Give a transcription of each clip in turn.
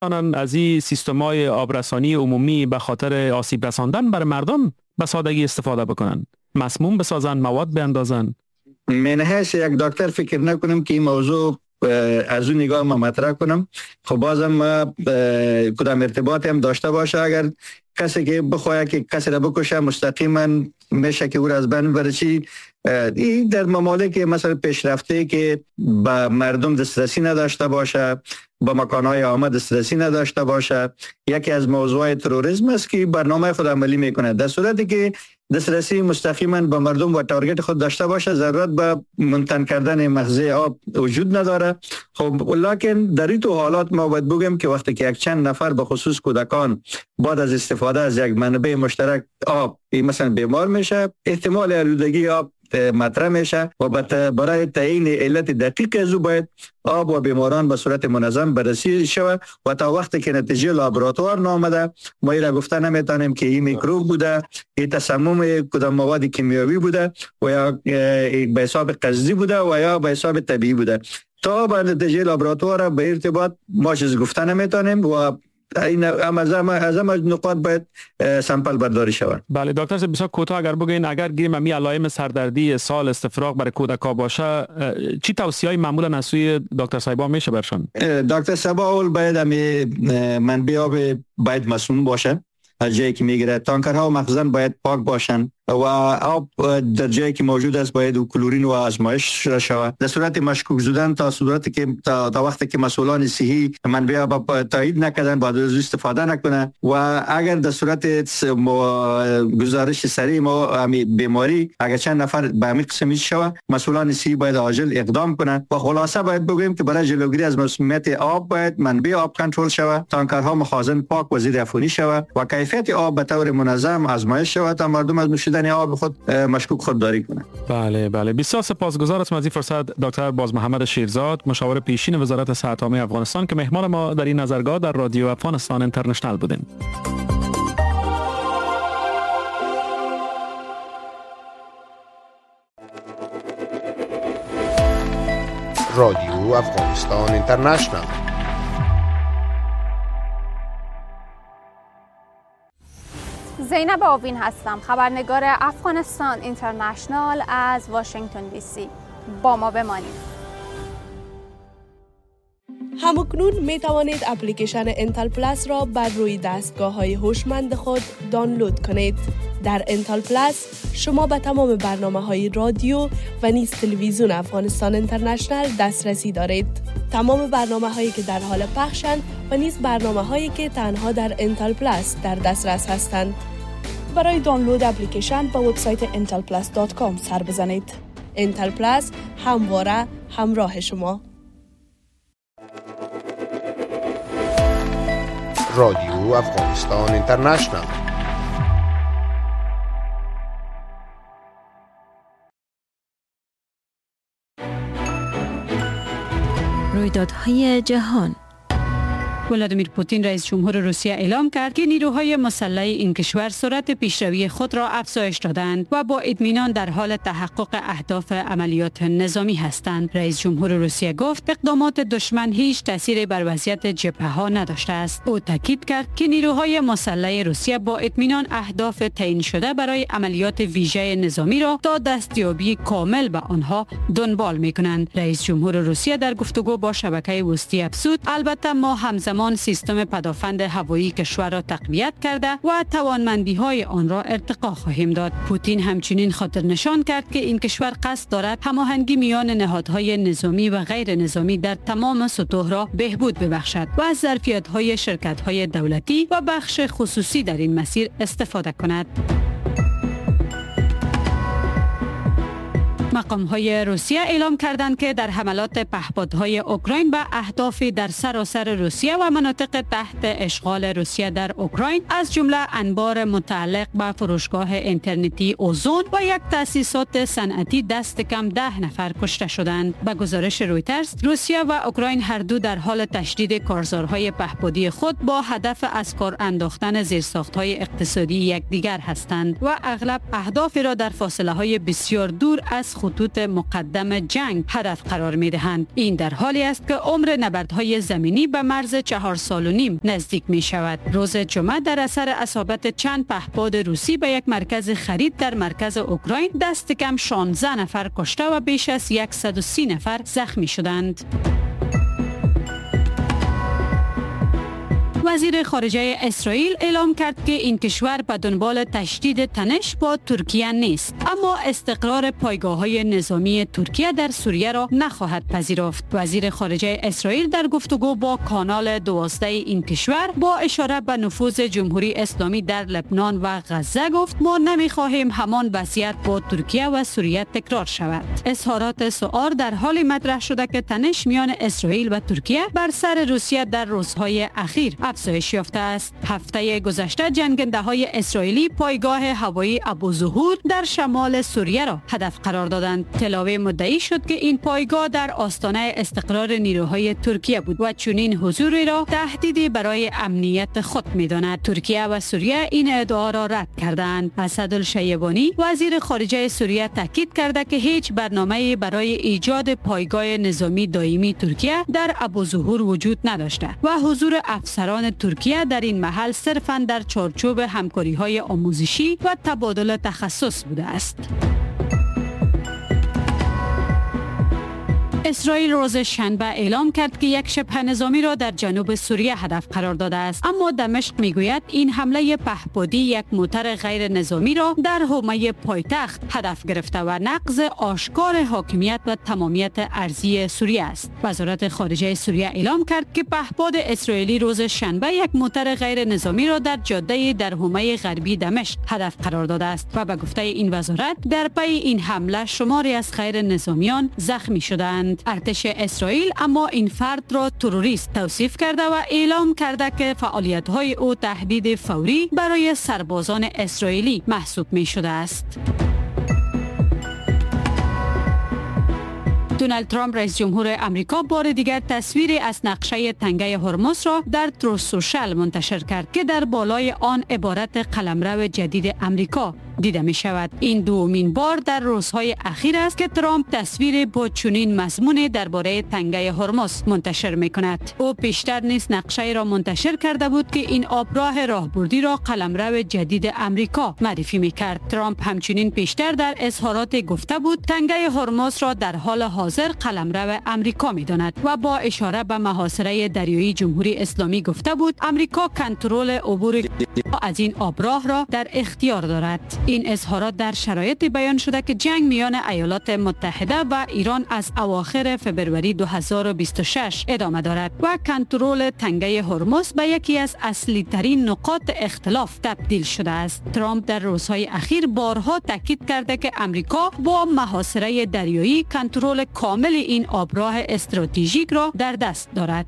از این سیستم‌های آبرسانی عمومی به خاطر آسیب رساندن بر مردم به سادگی استفاده بکنن، مسموم بسازن، مواد بیندازن. من هست یک دکتر فکر نکنم که این موضوع از اون نگاه ما مطرح کنم. خب بازم ما کدام ارتباطی هم داشته باشه، اگر کسی که بخواه که کسی را بکشه مستقیما میشه که او را از بین بره. چی این در ممالک مثلا پیشرفته که با مردم دسترسی نداشته باشه، با مکانهای عامه دسترسی نداشته باشه، یکی از موضوعات تروریسم است که برنامه خود عملی میکنه. در صورتی که دسترسی مستقیما با مردم و تارگت خود داشته باشه، ضرورت به منتن کردن مخزن آب وجود نداره. خب لکن در این تو حالات ما باید بگم که وقتی که یک چند نفر به خصوص کودکان بعد از استفاده از یک منبع مشترک آب مثلا بیمار میشه، احتمال آلودگی آب مطرح میشه و برای تعیین علت دقیق از او باید آب و بیماران به صورت منظم بررسی شود و تا وقتی که نتیجه لابراتوار نامده ما را گفته نمیتونیم که این میکروب بوده، این تسمم کدام مواد کیمیاوی بوده و یا به حساب قصدی بوده و یا به حساب طبیعی بوده. تا به نتیجه لابراتوار به ارتباط ما چیز گفته نمیتونیم و این از نقاط باید سامپل برداری شود. بله دکتر صاحب بسیار کوتاه اگر بگین، اگر گیریم می علائم سردردی سال استفراغ برای کودکا باشه، چی توصیه‌ای معمولا از سوی دکتر صاحبا میشه برشان؟ دکتر صاحبا اول باید منبع آب باید مسموم باشه، از جایی که میگیره تانکرها و مخزن باید پاک باشن و آب در جایی که موجود است باید و کلورین و آزمایش شود. در صورت مشکوک زدن تا صورتی که تا وقتی که مسئولان صحی منبع آب تایید نکردن باید از استفاده نکنه و اگر در صورت گزارش سریع ما بیماری اگر چند نفر به همین قسمی شود، مسئولان صحی باید عاجل اقدام کنند و خلاصه باید بگوییم که برای جلوگیری از مسمومیت آب باید منبع آب کنترل شود، تانکرها مخازن پاک و زیر عفونی شود و کیفیت آب به طور منظم آزمایش شود تا مردم از نوشیدن آب خود مشکوک خودداری کنند. بله بسیار سپاسگزارم از این فرصت دکتر باز محمد شیرزاد، مشاور پیشین وزارت صحت عامه افغانستان که مهمان ما در این نظرگاه در رادیو افغانستان اینترنشنال بودین. رادیو افغانستان اینترنشنال. زینب آوین هستم، خبرنگار افغانستان اینترنشنال از واشنگتن دی سی. با ما بمانید. همکنون می توانید اپلیکیشن انتل پلاس را بر روی دستگاه‌های هوشمند خود دانلود کنید. در انتل پلاس شما به تمام برنامه‌های رادیو و نیز تلویزیون افغانستان اینترنشنال دسترسی دارید. تمام برنامه‌هایی که در حال پخشند و نیز برنامه‌هایی که تنها در انتل پلاس در دسترس هستند. برای دانلود اپلیکیشن به وبسایت intelplus.com سر بزنید. انتل پلاس همواره همراه شما. رادیو افغانستان اینترنشنال. رویدادهای جهان. ولادیمیر پوتین رئیس جمهور روسیه اعلام کرد که نیروهای مسلح این کشور سرعت پیشروی خود را افزایش دادند و با اطمینان در حال تحقق اهداف عملیات نظامی هستند. رئیس جمهور روسیه گفت اقدامات دشمن هیچ تأثیری بر وضعیت جبهه‌ها نداشته است. او تاکید کرد که نیروهای مسلح روسیه با اطمینان اهداف تعیین شده برای عملیات ویژه نظامی را تا دستیابی کامل به آنها دنبال می‌کنند. رئیس جمهور روسیه در گفتگو با شبکه وسطی افزود البته ما همزمان سیستم پدافند هوایی کشور را تقویت کرده و توانمندی‌های آن را ارتقا خواهیم داد. پوتین همچنین خاطر نشان کرد که این کشور قصد دارد هماهنگی میان نهادهای نظامی و غیر نظامی در تمام سطوح را بهبود ببخشد و از ظرفیت‌های شرکت‌های دولتی و بخش خصوصی در این مسیر استفاده کند. مقام‌های روسیه اعلام کردند که در حملات پهپادهای اوکراین به اهداف در سراسر روسیه و مناطق تحت اشغال روسیه در اوکراین از جمله انبار متعلق به فروشگاه اینترنتی اوزون و یک تأسیسات صنعتی دست کم 10 نفر کشته شدند. به گزارش رویترز، روسیه و اوکراین هر دو در حال تشدید کارزارهای پهپادی خود با هدف از کار انداختن زیرساخت‌های اقتصادی یکدیگر هستند و اغلب اهداف را در فاصله‌های بسیار دور از خطوط مقدم جنگ هدف قرار می دهند. این در حالی است که عمر نبردهای زمینی به مرز 4.5 سال نزدیک می شود. روز جمعه در اثر اصابت چند پهپاد روسی به یک مرکز خرید در مرکز اوکراین دست کم 16 نفر کشته و بیش از 130 نفر زخمی شدند. وزیر خارجه اسرائیل اعلام کرد که این کشور به دنبال تشدید تنش با ترکیه نیست، اما استقرار پایگاه‌های نظامی ترکیه در سوریه را نخواهد پذیرفت. وزیر خارجه اسرائیل در گفتگو با کانال 12 این کشور با اشاره به نفوذ جمهوری اسلامی در لبنان و غزه گفت ما نمی‌خواهیم همان وضعیت با ترکیه و سوریه تکرار شود. اظهارات سوار در حال مطرح شده که تنش میان اسرائیل و ترکیه بر سر روسیه در روزهای اخیر افزایش یافته است. هفته گذشته جنگنده‌های اسرائیلی پایگاه هوایی ابوظهور در شمال سوریه را هدف قرار دادند. تلاوی مدعی شد که این پایگاه در آستانه استقرار نیروهای ترکیه بود و چنین حضوری را تهدیدی برای امنیت خود می‌داند. ترکیه و سوریه این ادعا را رد کردند. اسدالشیبانی وزیر خارجه سوریه تاکید کرده که هیچ برنامه‌ای برای ایجاد پایگاه نظامی دائمی ترکیه در ابوظهور وجود نداشته و حضور افسران ترکیه در این محل صرفاً در چارچوب همکاری‌های آموزشی و تبادل تخصص بوده است. اسرائیل روز شنبه اعلام کرد که یک شبه نظامی را در جنوب سوریه هدف قرار داده است، اما دمشق میگوید این حمله پهپادی یک موتر غیر نظامی را در حومه پایتخت هدف گرفته و نقض آشکار حاکمیت و تمامیت ارضی سوریه است. وزارت خارجه سوریه اعلام کرد که پهپاد اسرائیلی روز شنبه یک موتر غیر نظامی را در جاده در حومه غربی دمشق هدف قرار داده است و به گفته این وزارت در پی این حمله شماری از غیر نظامیان زخمی شدند. ارتش اسرائیل اما این فرد را تروریست توصیف کرده و اعلام کرده که فعالیت‌های او تهدید فوری برای سربازان اسرائیلی محسوب می شده است. دونالد ترامپ رئیس جمهور امریکا بار دیگر تصویری از نقشه تنگه هرمز را در تروث سوشال منتشر کرد که در بالای آن عبارت قلمرو جدید امریکا دیده می شود. این دومین بار در روزهای اخیر است که ترامپ تصویر با چنین مضمونی درباره تنگه هرمز منتشر می کند. او پیشتر نیز نقشه را منتشر کرده بود که این آبراه راهبردی را قلمرو جدید امریکا معرفی می کرد. ترامپ همچنین پیشتر در اظهارات گفته بود تنگه هرمز را در حال حاضر قلمرو امریکا می داند و با اشاره به محاصره دریایی جمهوری اسلامی گفته بود امریکا کنترل عبور از این آبراه را در اختیار دارد. این اظهارات در شرایطی بیان شده که جنگ میان ایالات متحده و ایران از اواخر فبروری 2026 ادامه دارد و کنترل تنگه هرمز به یکی از اصلی ترین نقاط اختلاف تبدیل شده است. ترامپ در روزهای اخیر بارها تاکید کرده که امریکا با محاصره دریایی کنترل کامل این آبراه استراتژیک را در دست دارد.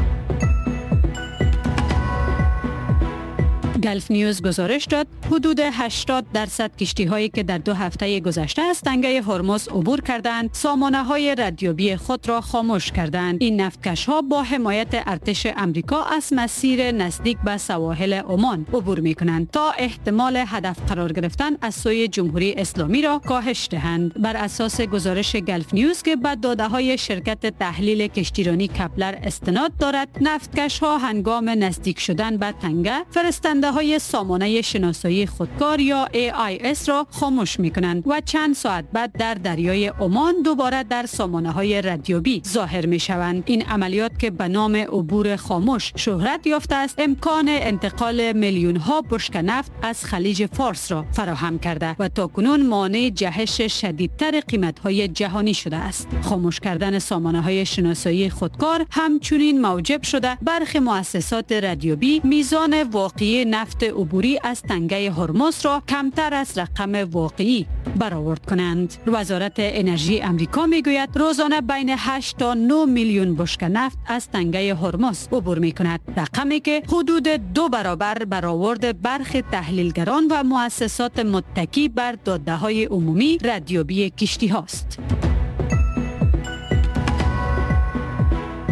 گلف نیوز گزارش داد حدود 80% کشتی هایی که در 2 هفته گذشته از تنگه هرمز عبور کردند سامانه های ردیابی خود را خاموش کردند. این نفتکش ها با حمایت ارتش امریکا از مسیر نزدیک به سواحل عمان عبور می کنند تا احتمال هدف قرار گرفتن از سوی جمهوری اسلامی را کاهش دهند. بر اساس گزارش گلف نیوز که به داده های شرکت تحلیل کشتیرانی کپلر استناد دارد، نفتکش ها هنگام نزدیک شدن به تنگه فرستنده های سامانه شناسایی خودکار یا AIS را خاموش می کنند و چند ساعت بعد در دریای عمان دوباره در سامانه های ردیابی ظاهر می شوند. این عملیات که به نام عبور خاموش شهرت یافته است امکان انتقال میلیون ها بشکه نفت از خلیج فارس را فراهم کرده و تاکنون مانع جهش شدیدتر قیمت های جهانی شده است. خاموش کردن سامانه های شناسایی خودکار همچنین موجب شده برخی مؤسسات ردیابی میزان واقعی نفت عبوری از تنگه هرمز را کمتر از رقم واقعی برآورد کنند. وزارت انرژی امریکا میگوید روزانه بین 8 تا 9 میلیون بشکه نفت از تنگه هرمز عبور می کند، رقمی که حدود 2 برابر برآورد برخی تحلیلگران و مؤسسات متکی بر داده‌های عمومی ردیابی کشتی هاست.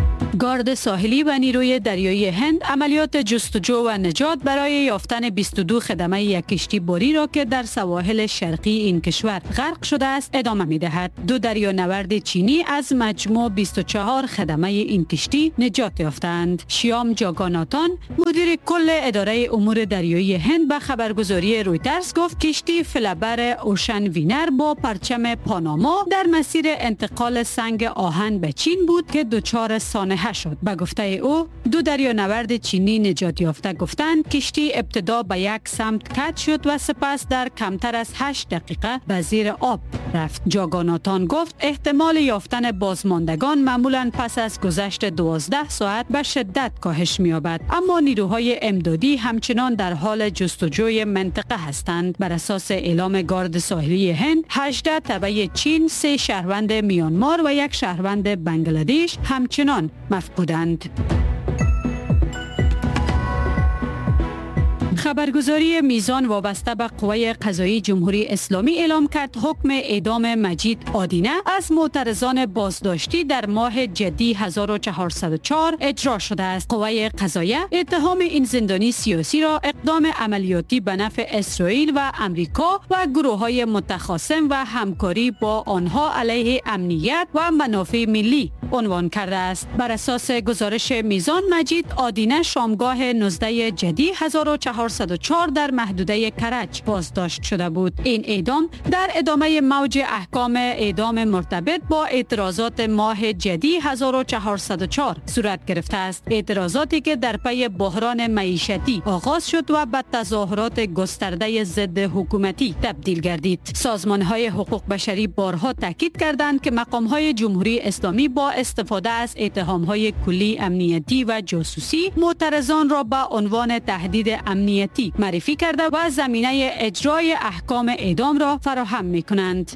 گارد ساحلی و نیروی دریایی هند عملیات جستجو و نجات برای یافتن 22 خدمه یک کشتی باری را که در سواحل شرقی این کشور غرق شده است ادامه می‌دهد. 2 دریانورد چینی از مجموع 24 خدمه این کشتی نجات یافتند. شیام جاگاناتان مدیر کل اداره امور دریایی هند به خبرگزاری رویترز گفت کشتی فلبر اوشن وینر با پرچم پاناما در مسیر انتقال سنگ آهن به چین بود که دچار سانحه شد. به گفته او 2 دریانورد چینی نجات یافته گفتند کشتی ابتدا به یک سمت کج شد و سپس در کمتر از 8 دقیقه به زیر آب رفت. جاگاناتان گفت احتمال یافتن بازماندگان معمولاً پس از گذشت 12 ساعت به شدت کاهش می‌یابد، اما نیروهای امدادی همچنان در حال جستجوی منطقه هستند. بر اساس اعلام گارد ساحلی هند 18 تبع چین، 3 شهروند میانمار و 1 شهروند بنگلادش همچنان مفقودند. خبرگزاری میزان وابسته به قوه قضایی جمهوری اسلامی اعلام کرد حکم اعدام مجید آدینه از معترضان بازداشتی در ماه جدی 1404 اجرا شده است. قوه قضاییه اتهام این زندانی سیاسی را اقدام عملیاتی به نفع اسرائیل و امریکا و گروه‌های متخاصم و همکاری با آنها علیه امنیت و منافع ملی عنوان کرده است. بر اساس گزارش میزان مجید آدینه شامگاه 19 جدی 1404 در محدوده کرج بازداشت شده بود. این اعدام در ادامه موج احکام اعدام مرتبط با اعتراضات ماه جدی 1404 صورت گرفته است. اعتراضاتی که در پی بحران معیشتی آغاز شد و به تظاهرات گسترده ضد حکومتی تبدیل گردید. سازمان‌های حقوق بشری بارها تاکید کردند که مقام‌های جمهوری اسلامی با استفاده از اتهام‌های کلی امنیتی و جاسوسی معترضان را به عنوان تهدید امنیتی معرفی کرده و زمینه اجرای احکام اعدام را فراهم می‌کنند.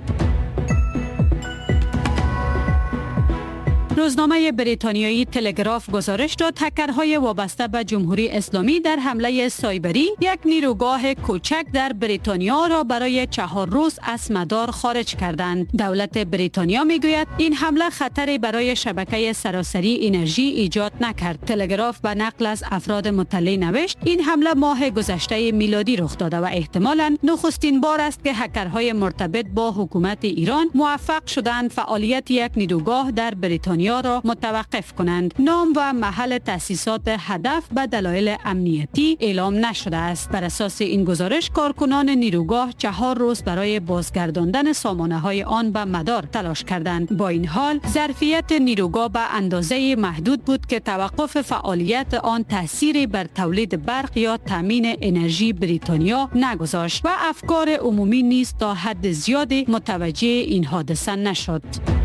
روزنامه بریتانیایی تلگراف گزارش داد هکرهای وابسته به جمهوری اسلامی در حمله سایبری یک نیروگاه کوچک در بریتانیا را برای 4 روز از مدار خارج کردند. دولت بریتانیا میگوید این حمله خطری برای شبکه سراسری انرژی ایجاد نکرد. تلگراف به نقل از افراد مطلع نوشت این حمله ماه گذشته میلادی رخ داده و احتمالاً نخستین بار است که هکرهای مرتبط با حکومت ایران موفق شدند فعالیت یک نیروگاه در بریتانیا را متوقف کنند. نام و محل تأسیسات هدف به دلایل امنیتی اعلام نشده است. بر اساس این گزارش کارکنان نیروگاه 4 روز برای بازگرداندن سامانه‌های آن به مدار تلاش کردند. با این حال ظرفیت نیروگاه به اندازه محدود بود که توقف فعالیت آن تأثیری بر تولید برق یا تامین انرژی بریتانیا نگذاشت و افکار عمومی نیز تا حد زیادی متوجه این حادثه نشد.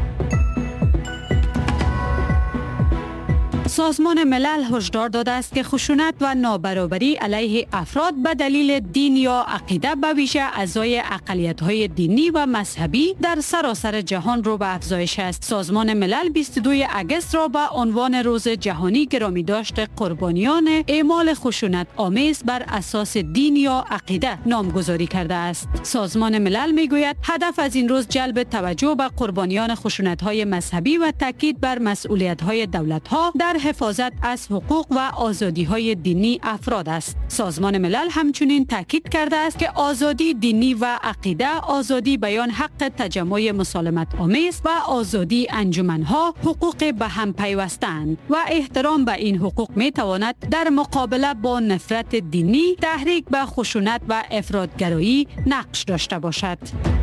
سازمان ملل هشدار داده است که خشونت و نابرابری علیه افراد به دلیل دین یا عقیده به ویژه اعضای اقلیت‌های دینی و مذهبی در سراسر جهان رو به افزایش است. سازمان ملل 22 اگست را به عنوان روز جهانی گرامی داشت قربانیان اعمال خشونت آمیز بر اساس دین یا عقیده نامگذاری کرده است. سازمان ملل میگوید هدف از این روز جلب توجه به قربانیان خشونت‌های مذهبی و تاکید بر مسئولیت‌های دولت‌ها در حفاظت از حقوق و آزادی‌های دینی افراد است. سازمان ملل همچنین تاکید کرده است که آزادی دینی و عقیده، آزادی بیان، حق تجمع مسالمت آمیز و آزادی انجمن‌ها حقوق به هم پیوستند و احترام به این حقوق می‌تواند در مقابله با نفرت دینی، تحریک به خشونت و افراط‌گرایی نقش داشته باشد.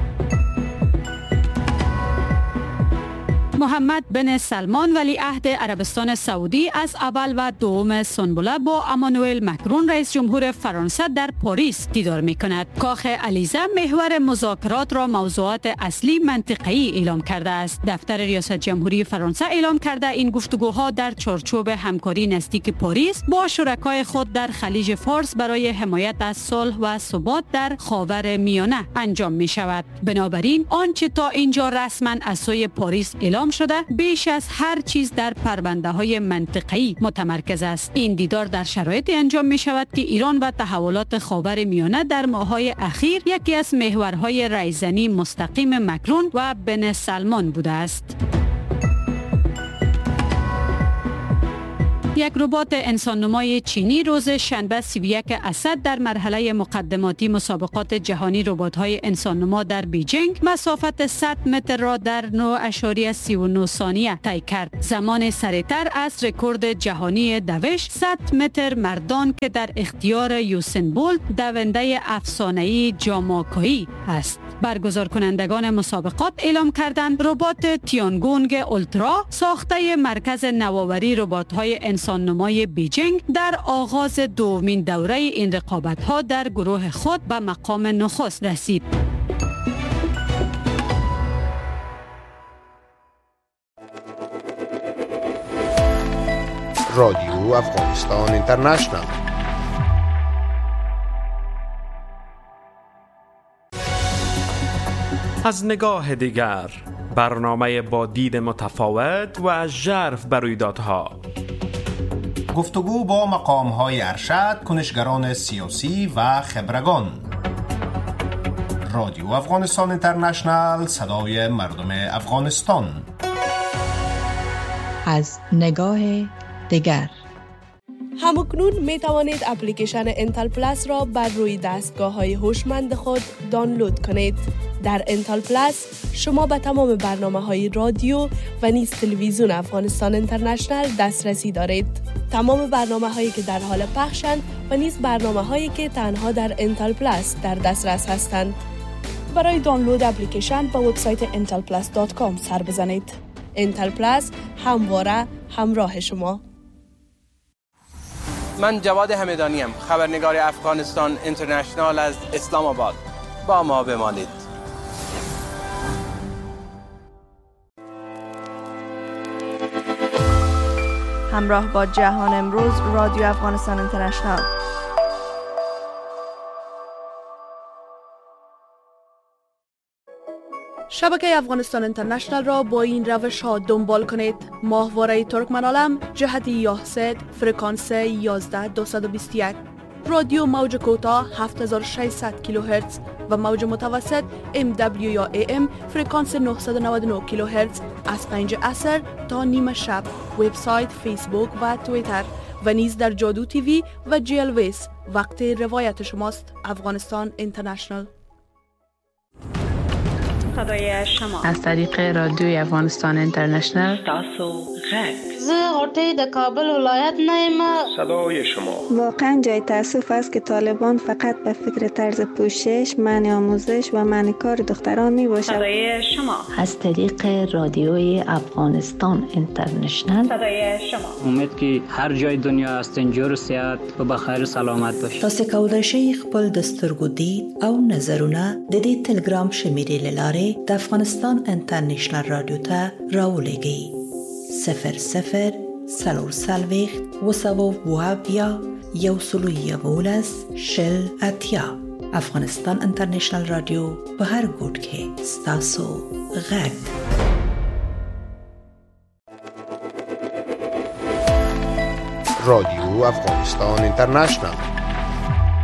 محمد بن سلمان ولیعهد عربستان سعودی از اول و دوم سنبوله با امانوئل مکرون رئیس جمهور فرانسه در پاریس دیدار می‌کند. کاخ علیزه محور مذاکرات را موضوعات اصلی منطقه‌ای اعلام کرده است. دفتر ریاست جمهوری فرانسه اعلام کرده این گفتگوها در چارچوب همکاری نزدیک پاریس با شرکای خود در خلیج فارس برای حمایت از صلح و ثبات در خاورمیانه انجام می‌شود. بنابراین آنچه تا اینجا رسما از سوی پاریس اعلام شده بیش از هر چیز در پرونده‌های منطقه‌ای متمرکز است. این دیدار در شرایطی انجام می شود که ایران و تحولات خاورمیانه در ماه‌های اخیر یکی از محورهای رایزنی مستقیم مکرون و بن سلمان بوده است. یک ربات انسان نمای چینی روز شنبه 31 اسد در مرحله مقدماتی مسابقات جهانی ربات‌های انسان نما در بیجینگ مسافت 100 متر را در 9.39 ثانیه طی کرد. زمان سریعتر از رکورد جهانی دوش 100 متر مردان که در اختیار یوسین بولت دونده افسانه‌ای جامائیکایی است. برگزار کنندگان مسابقات اعلام کردند ربات تیانگونگ اولترا ساخته مرکز نوآوری ربات‌های انسان نمای بیجینگ در آغاز دومین دوره این رقابت‌ها در گروه خود به مقام نخست رسید. رادیو افغانستان اینترنشنال. از نگاه دیگر، برنامه با دید متفاوت و ژرف بر رویدادها. گفتگو با مقام‌های ارشد، کنشگران سیاسی و خبرگان. رادیو افغانستان اینترنشنال، صدای مردم افغانستان. از نگاه دیگر. همکنون می توانید اپلیکیشن انتل پلاس را بر روی دستگاه‌های هوشمند خود دانلود کنید. در انتل پلاس شما به تمام برنامه‌های رادیو و نیز تلویزیون افغانستان اینترنشنال دسترسی دارید. تمام برنامه‌هایی که در حال پخشند و نیز برنامه‌هایی که تنها در انتل پلاس در دسترس هستند. برای دانلود اپلیکیشن به وبسایت intelplus.com سر بزنید. انتل پلاس همواره همراه شما. من جواد همدانیم، خبرنگار افغانستان اینترنشنال از اسلام آباد. با ما بمانید. همراه با جهان امروز، رادیو افغانستان اینترنشنال. شبکه افغانستان اینترنشنال را با این روش ها دنبال کنید. ماهواره ترکمن‌عالم جهت یاهسد فرکانس 11221، رادیو موج کوتاه 7600 کیلوهرتز و موج متوسط MW یا AM فرکانس 999 کیلوهرتز از 5 عصر تا نیم شب. وبسایت، فیسبوک و توییتر و نیز در جادو تیوی و جیل ویس. وقت روایت شماست. افغانستان اینترنشنال. صدای شما از طریق رادیوی افغانستان اینترنشنال. تاسو غږ. زه غوټۍ د کابل ولایت نه یم. صدای شما. واقعا جای تاسف است که طالبان فقط به فکر طرز پوشش، منع آموزش و منع کار دختران می باشد. صدای شما از طریق رادیوی افغانستان اینترنشنال. صدای شما. امید که هر جای دنیا هستین جور صحت و بخیر سلامت باشید. تاسو کولای شئ خپل د سترګو دید او نظرونه د دې ټلګرام شمیرې لاره د افغانستان اینترنشنال رادیو ته راولېږئ. 00 سلورسلویخت وسوو وابیا یوسلویولس شل اتیا. افغانستان اینترنشنال رادیو په هر ګوټ کې ستاسو غږ. رادیو افغانستان اینترنشنال.